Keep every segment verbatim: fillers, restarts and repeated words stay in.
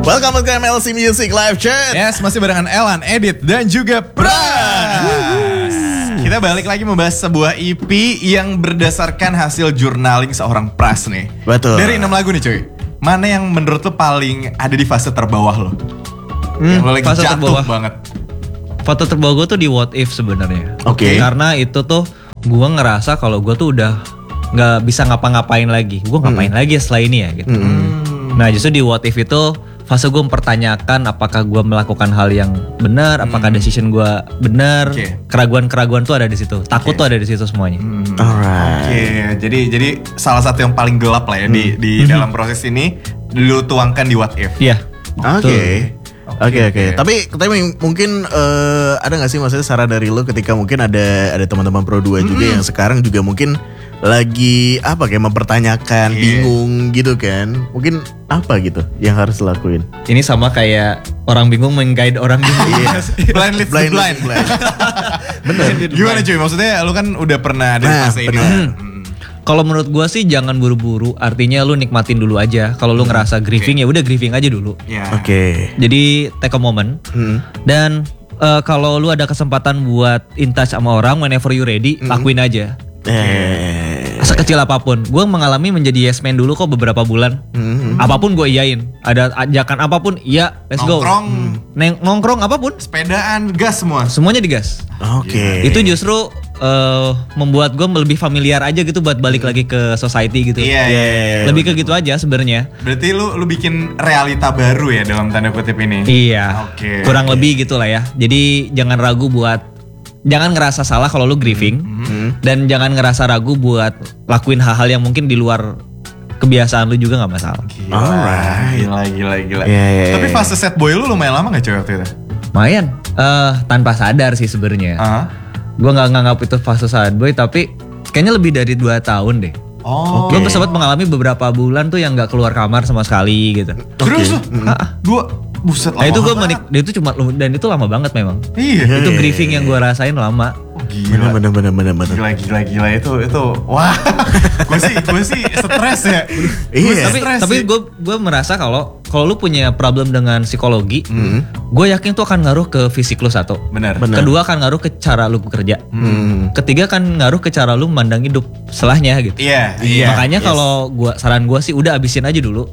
Welcome ke M L C Music Live Chat. Yes, masih barengan Elan, Edit, dan juga Pras. Kita balik lagi membahas sebuah E P yang berdasarkan hasil journaling seorang Pras nih. Betul. Dari enam lagu nih cuy, mana yang menurut lo paling ada di fase terbawah lo? Hmm, yang lo lagi fase jatuh terbawah. banget. Foto terbawah gue tuh di What If sebenarnya. Oke. Okay. Karena itu tuh gue ngerasa kalau gue tuh udah nggak bisa ngapa-ngapain lagi. Gue ngapain hmm. lagi setelah ini ya gitu. Hmm. Nah justru di What If itu fase gue mempertanyakan apakah gue melakukan hal yang benar, hmm. apakah decision gue benar. Okay. Keraguan-keraguan tuh ada di situ. Takut okay. tuh ada di situ semuanya. Hmm. Alright. Oke, okay. jadi jadi salah satu yang paling gelap lah ya hmm. di di hmm. dalam proses ini lu tuangkan di What If. Iya. Oke. Oke oke. Tapi tapi mungkin uh, ada nggak sih maksudnya saran dari lo ketika mungkin ada ada teman-teman Pro dua juga hmm. yang sekarang juga mungkin lagi apa kayak mempertanyakan, yeah. bingung gitu kan. Mungkin apa gitu yang harus dilakuin? Ini sama kayak orang bingung meng-guide orang bingung. Blind leads blind. blind. blind. Bener. Gimana cuy? Maksudnya lu kan udah pernah ada di fase ini. Kalau menurut gue sih jangan buru-buru. Artinya lu nikmatin dulu aja. Kalau lu ngerasa grieving okay. ya udah grieving aja dulu. Yeah. Oke. Okay. Jadi take a moment. Hmm. Dan uh, kalau lu ada kesempatan buat in touch sama orang, whenever you ready, hmm. lakuin aja. Eh. Sekecil apapun. Gue mengalami menjadi yes man dulu kok beberapa bulan. Hmm. Apapun gue iyain. Ada ajakan apapun, iya, let's nongkrong. go. Nongkrong, nongkrong apapun. Sepedaan, gas semua. Semuanya digas. Oke. Okay. Itu justru Uh, membuat gue lebih familiar aja gitu buat balik lagi ke society gitu. Iya, iya, iya. Lebih ke gitu aja sebenarnya. Berarti lu lu bikin realita baru ya dalam tanda kutip ini. Iya. Oke. Okay. Kurang lebih gitulah ya. Jadi jangan ragu buat jangan ngerasa salah kalau lu grieving mm-hmm. dan jangan ngerasa ragu buat lakuin hal-hal yang mungkin di luar kebiasaan lu juga nggak masalah. Gila, Alright. gila, gila, gila. Yeah, yeah, Tapi yeah. fase sad boy lu lumayan lama nggak coy waktu itu? Lumayan. Uh, tanpa sadar sih sebenarnya. Uh-huh. Gue nggak nganggap itu fase sad boy, tapi kayaknya lebih dari dua tahun deh. Oh. Gue okay. sempat mengalami beberapa bulan tuh yang nggak keluar kamar sama sekali gitu. Terus tuh? Okay. Dua, buset lama. Nah itu gue menik, itu cuma dan itu lama banget memang. Iya. Itu grieving yang gue rasain lama. Oh, gila. Bener bener bener bener. Gila gila gila itu itu wah. gue sih gue sih stres ya. Iya. Tapi tapi gue gue merasa kalau kalau lu punya problem dengan psikologi, mm. gue yakin tuh akan ngaruh ke fisik lu satu. Benar. Kedua akan ngaruh ke cara lu bekerja. Mm. Ketiga akan ngaruh ke cara lu memandang hidup setelahnya gitu. Iya. Yeah, yeah, Makanya yes. kalau gua saran gue sih udah abisin aja dulu.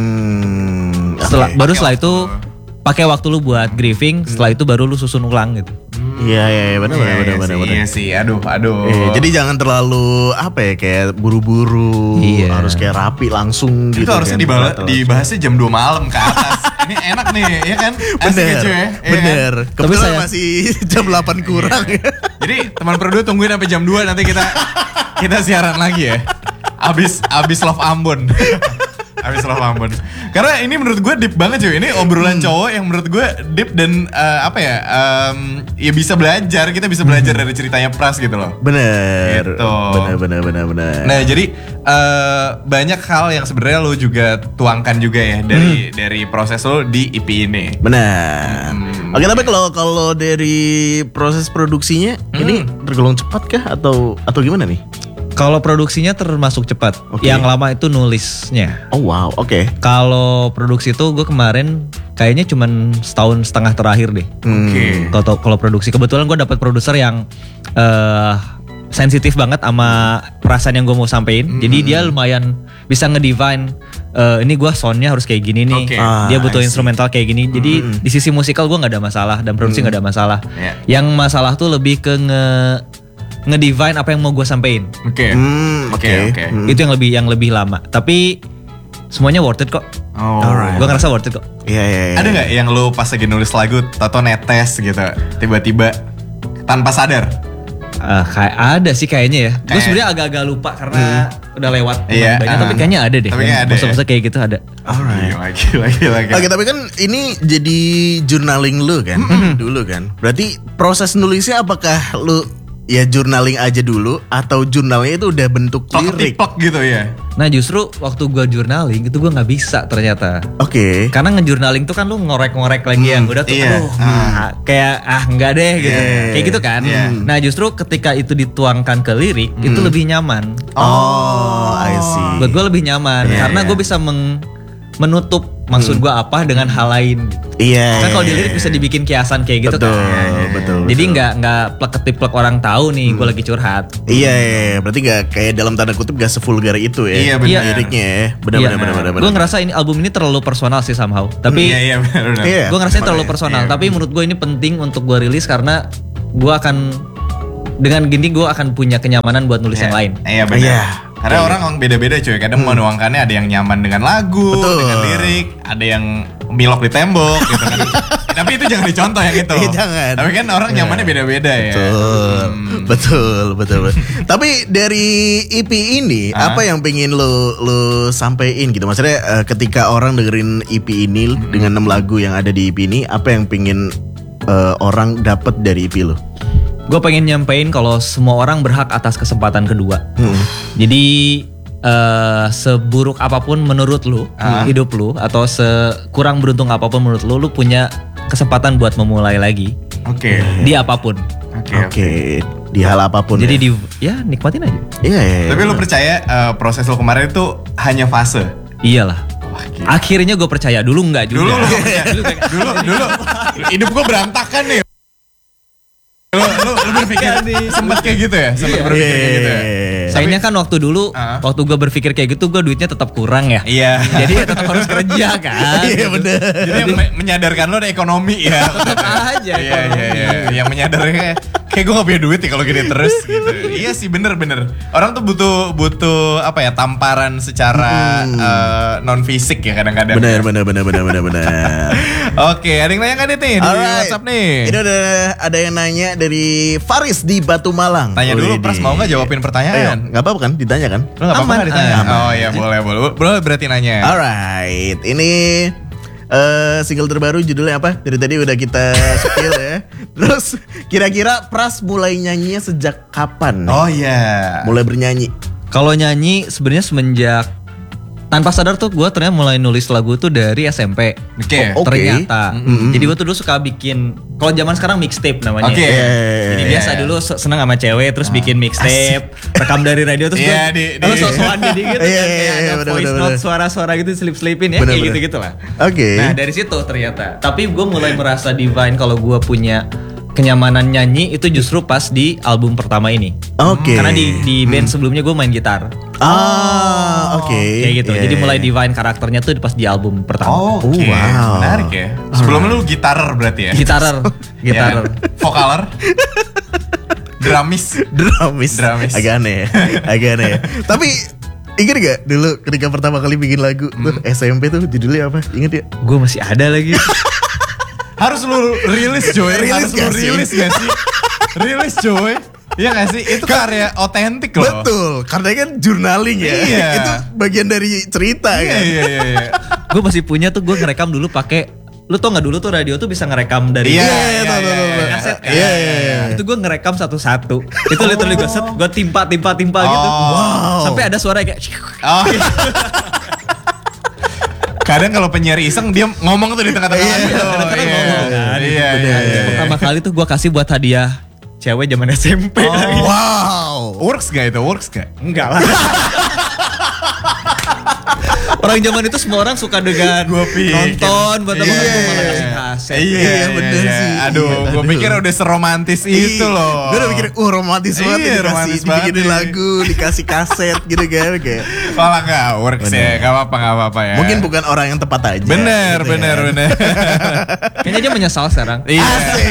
Mm, setelah okay. baru pake setelah waktu. itu pakai waktu lu buat grieving. Setelah itu baru lu susun ulang gitu. Iya iya ya, benar benar benar benar. Iya sih, aduh aduh. Eh, jadi jangan terlalu apa ya kayak buru-buru, iya. harus kayak rapi langsung itu gitu. Itu harusnya kan, dibahas, dibahasnya jam dua malam ke atas. Ini enak nih, ya kan? Bener, aja, ya, bener. Ya kan? Kebetulan saya... masih jam delapan kurang. Iya. Jadi teman berdua tungguin sampai jam dua nanti kita kita siaran lagi ya. Abis abis Love Ambon. Abis Love Ambon. Karena ini menurut gue deep banget cuy. Ini obrolan hmm. cowok yang menurut gue deep dan uh, apa ya? Um, ya bisa belajar. Kita bisa belajar hmm. dari ceritanya Pras gitu loh. Bener. Gitu. Bener bener bener bener. Nah jadi uh, banyak hal yang sebenarnya lo juga tuangkan juga ya dari hmm. dari proses lo di E P ini. Benar. Hmm. Oke tapi kalau kalau dari proses produksinya hmm. ini tergolong cepat kah atau atau gimana nih? Kalau produksinya termasuk cepat, okay. yang lama itu nulisnya. Oh wow, oke. Okay. Kalau produksi itu gue kemarin kayaknya cuman setahun setengah terakhir deh. Hmm. Oke. Okay. Kalau produksi kebetulan gue dapat produser yang uh, sensitif banget sama perasaan yang gue mau sampein. Hmm. Jadi dia lumayan bisa ngedefine. Uh, ini gue soundnya harus kayak gini nih. Okay. Ah, dia butuh instrumental kayak gini. Jadi hmm. di sisi musikal gue nggak ada masalah dan produksi nggak hmm. ada masalah. Yeah. Yang masalah tuh lebih ke nge ngedefine apa yang mau gue sampein. Oke. Oke oke. Itu yang lebih yang lebih lama. Tapi semuanya worth it kok. Oh. Gue ngerasa worth it kok. Iya iya. Ya. Ada nggak yang lu pas lagi nulis lagu tato netes gitu, tiba-tiba tanpa sadar? Uh, kayak ada sih kayaknya ya. Gue sebenarnya agak-agak lupa karena hmm. udah lewat. Iya. Banyak, uh, tapi kayaknya ada deh. Tapi ada. Masa-masa ya? Kayak gitu ada. Alright. Lagi lagi lagi. Oke tapi kan ini jadi journaling lu kan dulu kan. Berarti proses nulisnya apakah lu ya journaling aja dulu atau jurnalnya itu udah bentuk lirik gitu ya? Nah justru waktu gue journaling itu gue nggak bisa ternyata. Oke. Okay. Karena ngejournaling tuh kan lu ngorek-ngorek lagi hmm, yang udah tuh iya. aduh ah. kayak ah enggak deh gitu. Yeah. Kayak gitu kan. Yeah. Nah justru ketika itu dituangkan ke lirik hmm. itu lebih nyaman. Oh, I see. Buat gue lebih nyaman yeah, karena yeah. gue bisa meng, menutup maksud gue apa dengan hal lain. Iya. Kan kalau di lirik bisa dibikin kiasan kayak gitu betul, kan. Betul, betul. Jadi nggak nggak plek ketiplek orang tahu nih hmm. gue lagi curhat. Iya, iya, iya, berarti nggak kayak dalam tanda kutip gak sevulgar itu ya. Iya benar. Liriknya ya. Benar, iya. benar, benar, benar. Gue ngerasa ini album ini terlalu personal sih somehow. Tapi iya, iya, benar. Iya. gue ngerasa terlalu personal. Iya. Tapi menurut gue ini penting untuk gue rilis karena gue akan dengan gini gue akan punya kenyamanan buat nulis yeah. yang lain. Iya benar. Yeah. Karena yeah. orang beda-beda cuy. Kadang hmm. menuangkannya ada yang nyaman dengan lagu, betul. Dengan lirik, ada yang milok di tembok gitu kan. Tapi itu jangan dicontoh yang itu. Eh, jangan. Tapi kan orang yeah. nyamannya beda-beda ya. Betul, hmm. betul, betul, betul. Tapi dari E P ini uh. apa yang pengen lo lo sampein gitu? Maksudnya uh, ketika orang dengerin E P ini hmm. dengan enam lagu yang ada di E P ini, apa yang pengen uh, orang dapat dari E P lo? Gue pengen nyampein kalau semua orang berhak atas kesempatan kedua. Hmm. Jadi uh, seburuk apapun menurut lu uh. hidup lu atau sekurang beruntung apapun menurut lu, lu punya kesempatan buat memulai lagi. Oke. Okay. Di apapun. Oke. Okay, okay. Di hal apapun. Jadi ya? di ya nikmatin aja. Iya. iya, iya. Tapi lu percaya uh, proses lu kemarin itu hanya fase? Iyalah. Wah, akhirnya gue percaya, dulu enggak juga. Dulu dulu dulu dulu hidup gue berantakan nih. Lu, lu, lu berpikir sempat kayak gitu ya? Sempat berpikir kayak gitu ya? Sayangnya kan waktu dulu, uh. waktu gue berpikir kayak gitu, gue duitnya tetap kurang ya. Iya. Jadi ya tetap harus kerja kan. Iya bener. Jadi yang menyadarkan lo ada ekonomi ya. Tetap aja. Iya iya iya. Yang menyadarkan kayak gue gak punya duit nih kalau gini terus gitu. Iya sih bener-bener. Orang tuh butuh butuh apa ya, tamparan secara hmm. uh, non fisik ya kadang-kadang. Bener bener bener bener bener bener. Oke, ada yang nanya kan nih di Alright. WhatsApp nih? Ini udah ada yang nanya dari Faris di Batu Malang. Tanya dulu, Pras mau nggak jawabin pertanyaan? Ayo, gak apa-apa kan ditanya kan? Lo gak apa-apa kan ditanya? Aman. Oh iya boleh boleh. Boleh berarti nanya. Alright, ini uh, single terbaru judulnya apa? Dari tadi udah kita spill ya. Terus kira-kira Pras mulai nyanyinya sejak kapan nih? Oh iya. Yeah. Mulai bernyanyi. Kalau nyanyi sebenarnya semenjak tanpa sadar tuh gue ternyata mulai nulis lagu tuh dari S M P. Oke. Okay. Oh, okay. Ternyata. Mm-hmm. Jadi gue tuh dulu suka bikin. Kalau zaman sekarang mixtape namanya. Oke. Okay. Jadi yeah. biasa dulu seneng sama cewek terus ah. bikin mixtape, rekam dari radio terus yeah, gue. Lalu so-soan jadi gitu. Iya kan, iya iya. Ada Bener, voice bener, note bener. suara-suara gitu selip-selipin ya, bener, kayak gitu-gitu lah. Oke. Okay. Nah dari situ ternyata. Tapi gue mulai merasa divine kalau gue punya kenyamanan nyanyi itu justru pas di album pertama ini. Oke. Okay. Karena di di band hmm. sebelumnya gue main gitar. Ah, oke. Okay. Kayak gitu. Yeah. Jadi mulai divine karakternya tuh pas di album pertama. Oh, oke. Okay. Wow. Menarik ya. Sebelumnya lu gitarer berarti ya? Gitarer. Gitarer. Vokaler. Drumis. Drumis. Drumis. Agak aneh ya. Agak aneh ya. Tapi ingat gak dulu ketika pertama kali bikin lagu hmm. tuh S M P tuh judulnya apa? Ingat ya? Gue masih ada lagi. Harus lu rilis coy. Rilis Harus lu rilis gak sih? Rilis coy. Iya gak sih? Itu karya otentik loh. Betul. Karena kan journaling ya. Iya. Itu bagian dari cerita iya, kan. Iya iya iya. Gue masih punya tuh, gue ngerekam dulu pakai. Lu tau gak dulu tuh radio tuh bisa ngerekam dari Iya iya iya. kaset kan. Iya iya. Itu gue ngerekam satu-satu. Itu literally gue set, gue timpa timpa timpa oh. gitu. Wow. Sampai ada suara kayak. Oh. Kadang kalau penyiar iseng dia ngomong tuh di tengah-tengah gitu. Kadang-kadang ngomong kan. Iya iya. Pertama kali tuh gue kasih buat hadiah cewek zaman S M P. Oh. Wow. Works gak itu? Works gak? Enggak lah. Orang zaman itu semua orang suka dengan gua nonton buat apa iya, gue malah kasih kaset. Iya, iya bener iya. sih. Aduh, gue pikir udah seromantis itu loh. Gue udah mikir, uh romantis banget iya, dikasih, romantis dibikinin banget lagu, dikasih kaset gitu kan kayak. Malah gak works bener. Ya, gak apa-apa gak apa-apa ya. Mungkin bukan orang yang tepat aja. Bener, gitu bener, kan? bener. Kayaknya dia menyesal sekarang. Iya.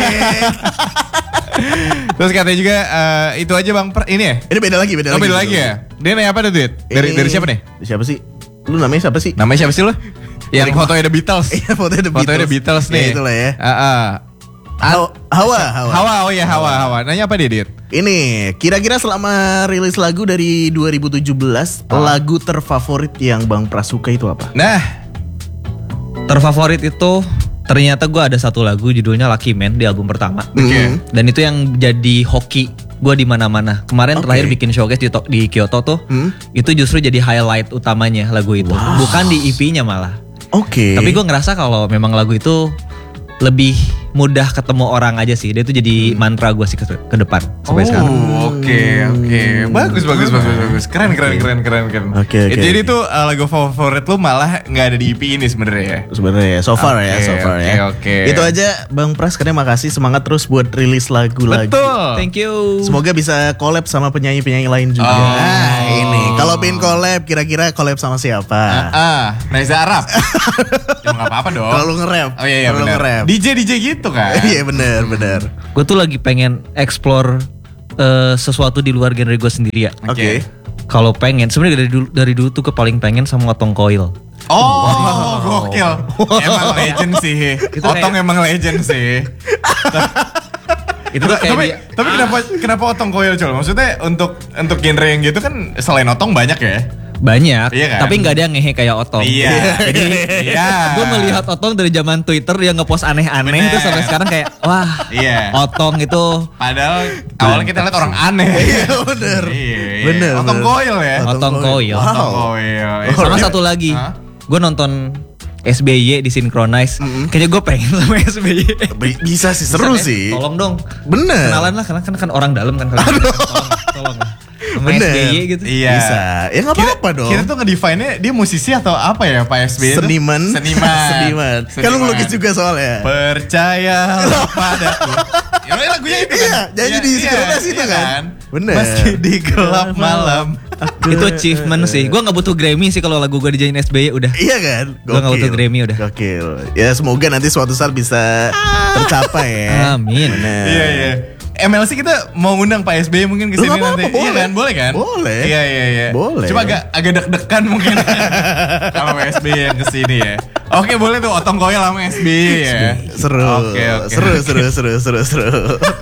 Terus katanya juga uh, itu aja bang, per, ini ya? Ini beda lagi, beda oh, lagi. beda lagi ya? Dia nanya apa tuh Duit? Dari, dari siapa nih? Siapa sih? Lu namanya siapa sih? Namanya siapa sih lu? Yang fotonya The Beatles. Iya fotonya The Beatles. Fotonya The Beatles nih. Ya itulah ya. Uh, uh. Hawa, Hawa, Hawa. Hawa, oh ya Hawa, Hawa. Nanya apa dia, Dit? Ini, kira-kira selama rilis lagu dari dua ribu tujuh belas, oh. lagu terfavorit yang Bang Pras suka itu apa? Nah, terfavorit itu ternyata gue ada satu lagu judulnya Lucky Man di album pertama. Oke. Okay. Dan itu yang jadi hoki gue di mana-mana. Kemarin okay. terakhir bikin showcase di, di Kyoto tuh, hmm? itu justru jadi highlight utamanya lagu itu. Wow. Bukan di E P-nya malah. Oke. Okay. Tapi gue ngerasa kalau memang lagu itu lebih mudah ketemu orang aja sih. Dia itu jadi mantra gue sih ke, ke depan sampai oh, sekarang. Oke oke, bagus bagus bagus bagus, keren keren keren keren keren. Oke oke. Jadi tuh uh, lagu favorit lu malah nggak ada di E P ini sebenarnya ya? Sebenarnya ya, so far okay, ya, so far okay, ya. Oke. Itu aja Bang Pras, karena makasih, semangat terus buat rilis lagu lagi. Betul. Thank you. Semoga bisa collab sama penyanyi-penyanyi lain juga. Oh. Nah, ini kalau pengen collab, kira-kira collab sama siapa? Ah, ah, Reza Arab. Ya nggak apa-apa dong. Kalau lu nge-rap. Oh iya iya kalau lu benar. nge-rap. D J D J gitu kan. Iya benar benar. Gue tuh lagi pengen explore uh, sesuatu di luar genre gue sendiri ya. Oke. Okay. Kalau pengen, sebenarnya dari dulu, dari dulu tuh ke paling pengen sama Otong Koil. Oh, wow. Gokil. Emang legend sih. Otong kayak... emang legend sih. Itu tuh kayak tapi dia, tapi kenapa kenapa Otong Koil, Col? Maksudnya untuk untuk genre yang gitu kan selain Otong banyak ya? banyak, iya kan? tapi nggak ada yang ngehe kayak Otong. Iya. Jadi iya. gue melihat Otong dari zaman Twitter dia ngepost aneh-aneh Bener. terus sampai sekarang kayak wah, Iya. Otong itu Padahal awalnya kita lihat orang aneh. Iya bener. Iya, iya. Bener, Otong bener. Koil ya. Otong Koil. Wow. Otong Koil. Eh, Sama sebenarnya- satu lagi, Hah? gue nonton S B Y di Synchronize. Kayaknya gue pengen sama S B Y. B- Bisa sih, seru Bisa, eh, sih. Tolong dong. Bener. Kenalan lah, karena kan, kan orang dalam kan kalian. Tolong, tolong. Sama Bener. S B Y gitu. Iya. Bisa. Ya nggak Kita- apa-apa dong. Kita tuh ngedefine-nya dia musisi atau apa ya Pak S B Y itu? Seniman. Seniman. Seniman. Kan lu ngelukis juga soalnya. Percayalah padaku. Ya udah lagunya itu kan. Iya, nyanyi di Synchronize itu kan. Bener. Meski di gelap malam. Itu achievement sih. Gue nggak butuh Grammy sih kalau lagu gue dijanjiin S B Y udah. Iya kan? Gua nggak butuh Grammy udah. Gokil. Ya semoga nanti suatu saat bisa tercapai ya. Amin. Bener. Iya iya. M L C kita mau ngundang Pak S B Y mungkin ke Lu sini nggak apa-apa, nanti. boleh. Iya kan? Boleh kan? Boleh. Iya iya iya. Boleh. Cuma agak agak deg-degan mungkin sama Pak S B Y yang ke sini ya. Oke, boleh tuh Otong Koil sama S B Y ya. Seru. Oke oke. Seru seru seru seru seru.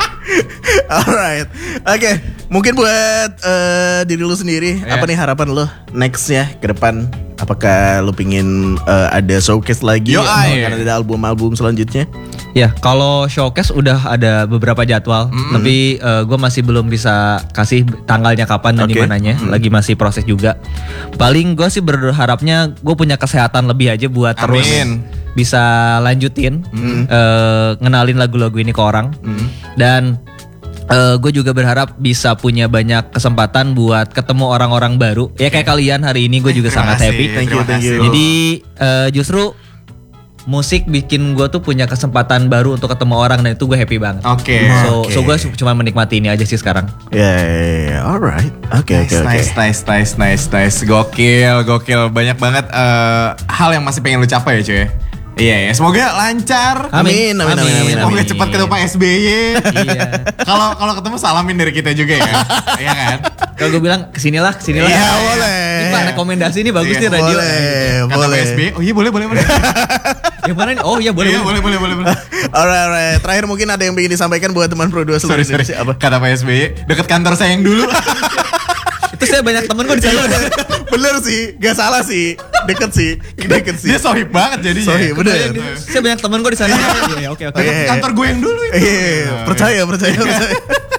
Alright. Oke, mungkin buat eh, diri lu sendiri, Iya. apa nih harapan lu next ya ke depan? Apakah lu pingin eh, ada showcase lagi Yo, atau ay. akan ada album-album selanjutnya? Ya, kalau showcase udah ada beberapa jadwal, tapi gue masih belum bisa kasih tanggalnya kapan dan Oke. di mananya. Lagi masih proses juga. Paling gue sih berharapnya gue punya kesehatan lebih aja buat terus Amin. bisa lanjutin eh, ngenalin lagu-lagu ini ke orang. Dan gue juga berharap bisa punya banyak kesempatan buat ketemu orang-orang baru. Ya kayak kalian hari ini gue juga Terima sangat kasih, happy. Thank you, terima thank you. kasih. Jadi eh, justru musik bikin gue tuh punya kesempatan baru untuk ketemu orang dan itu gue happy banget. Oke. So, Oke. so gue cuma menikmati ini aja sih sekarang. Ya, ya, ya. Alright. Oke, oke, oke. Nice, nice, nice, nice, nice. Gokil, gokil. Banyak banget eh, hal yang masih pengen lu capai ya cuy. Iya ya, semoga lancar. Amin, amin, amin, amin, Semoga amin. cepat ketemu Pak S B Y. Iya. Kalau kalau ketemu salamin dari kita juga ya. Iya kan? Kalau gue bilang kesinilah, kesinilah. Iya, boleh. Ini Pak rekomendasi ini bagus Iya, nih radio. Boleh, Kata boleh. Pak S B Y, oh iya boleh, boleh, boleh. Yang mana nih? Oh iya boleh. Iya, boleh, boleh, boleh, boleh. Alright, alright. Terakhir mungkin ada yang ingin disampaikan buat teman Pro dua seluruh Sorry, sorry. Indonesia apa? Kata Pak S B Y, deket kantor saya yang dulu. Itu saya banyak temen kok di sana. Bener sih, gak salah sih. Deket sih, deket sih. Dia sohib banget jadinya. Sohib, bener. Saya banyak temen kok di sana. Iya, oke oke. Deket Iya. kantor gue yang dulu itu. Iya, percaya, percaya, percaya.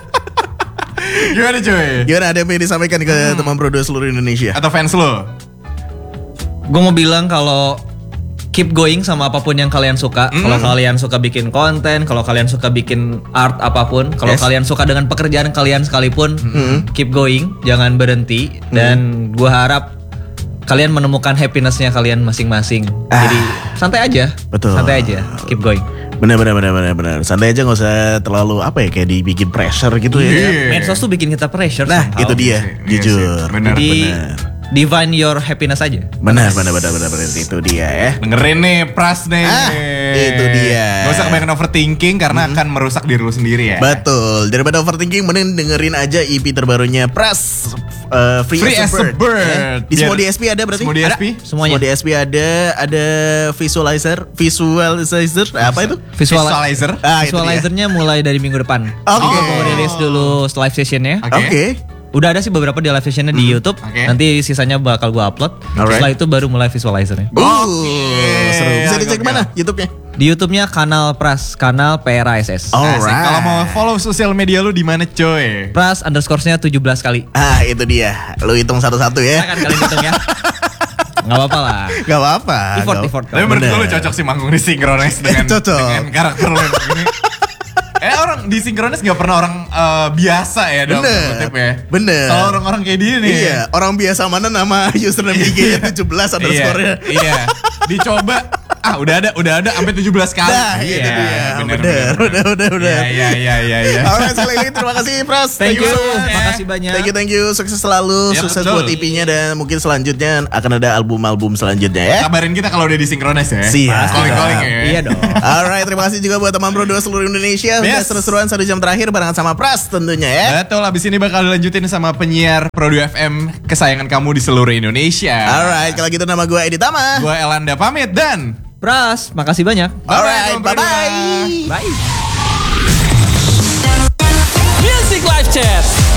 Gimana cuy? Gimana, ada yang ingin disampaikan ke teman Pro dua seluruh Indonesia? Atau fans lo? Gue mau bilang kalau keep going sama apapun yang kalian suka. Kalau kalian suka bikin konten, kalau kalian suka bikin art apapun, kalau Yes. kalian suka dengan pekerjaan kalian sekalipun, keep going, jangan berhenti. Dan gue harap kalian menemukan happinessnya kalian masing-masing. Ah. Jadi santai aja, Betul. santai aja, keep going. Bener, bener, bener, bener, bener. Santai aja, gak usah terlalu apa ya, kayak dibikin pressure gitu ya. Iya. Medsos tuh bikin kita pressure. Nah, somehow. itu dia, Iya sih, iya jujur. sih. Bener, Jadi bener. divine your happiness aja. Benar, benar, benar, benar, benar. Itu dia ya. Dengerin nih Pras nih. Ah, itu dia. Gak usah kebanyakan overthinking karena akan merusak diri lu sendiri ya. Betul. Daripada overthinking, mending dengerin aja E P terbarunya Pras, uh, Free, Free as, a Bird. Bird. Eh, Di semua Biar- D S P ada berarti? Semua D S P? Ada? Semuanya. Semua D S P ada, ada visualizer, visualizer, apa itu? Visual Visualizer. Ah, itu dia. Visualizernya mulai dari minggu depan. Oke. Kita mau rilis dulu live sessionnya. Oke. Oke. Udah ada sih beberapa di live sessionnya di YouTube. Oke. Nanti sisanya bakal gue upload. Alright. Setelah itu baru mulai visualizernya. Uh, Oke. seru. Bisa dicek Oke. mana YouTube-nya? Di YouTube-nya kanal Pras, kanal P R A S S. Oh. Asik. Alright. Kalau mau follow sosial media lu di mana coy? Pras underscore-nya tujuh belas kali. Ah, itu dia. Lu hitung satu-satu ya. Silakan kalian hitung ya. Gak apa-apa lah. Gak apa-apa. Effort, Gak- effort. Tapi menurut gue Bener. lu cocok sih manggung di Synchronize dengan, Cocok. dengan karakter lu yang begini. Eh orang di Synchronize gak pernah orang eh, biasa ya dong. Bener. Kutip ya. Bener. Kalau orang-orang kayak dia nih. Iya, orang biasa mana nama username I G-nya tujuh belas underscore-nya. Iya, iya. Dicoba, ah udah ada, udah ada sampai tujuh belas kali. Nah, itu dia. bener, Bener, bener, bener, bener. Iya, iya, iya, iya. Alright, sekali lagi terima kasih Pras. Thank you. so much. Makasih banyak. Thank you, thank you. Sukses selalu. Yap, Sukses betul. buat I P-nya dan mungkin selanjutnya akan ada album-album selanjutnya ya. Kabarin kita kalau udah di Synchronize ya. Siap. Calling-calling ya. Iya dong. Alright, terima kasih juga buat teman Pro dua seluruh Indonesia. Udah Yes. seru-seruan satu jam terakhir barengan sama Pras tentunya ya. Betul, abis ini bakal dilanjutin sama penyiar Pro dua F M kesayangan kamu di seluruh Indonesia. Alright, kalau gitu nama gue Edi Tama. Gue Elanda pamit dan Pras, makasih banyak. Alright, Bye-bye, bye-bye. Bye. Music Live Chat.